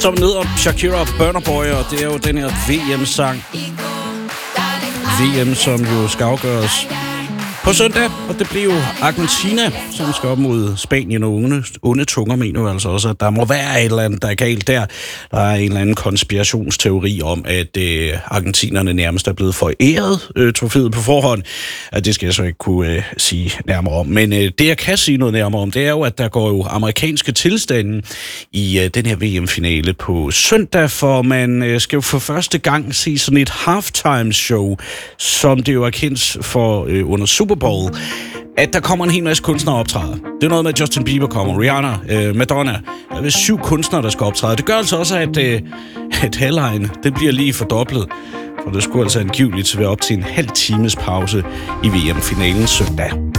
Så er vi ned om Shakira og Burna Boy, og det er jo den her VM-sang. VM, som jo skal afgøres på søndag, og det bliver jo Argentina, som skal op mod Spanien, og onde tunger mener jo altså også, at der må være et eller andet, der er galt der. Der er en eller anden konspirationsteori om, at argentinerne nærmest er blevet foræret trofæet på forhånd. Det skal jeg så ikke kunne sige nærmere om. Men det, jeg kan sige noget nærmere om, det er jo, at der går jo amerikanske tilstande i den her VM-finale på søndag, for man skal jo for første gang se sådan et halftime-show, som det jo er kendt for under Super Bowl, at der kommer en hel masse kunstnere optræde. Det er noget med, at Justin Bieber kommer, Rihanna, Madonna. Der er 7 kunstnere, der skal optræde. Det gør altså også, at halvlejen, det bliver lige fordoblet. For det skulle altså angiveligt være op til en halv times pause i VM-finalen søndag.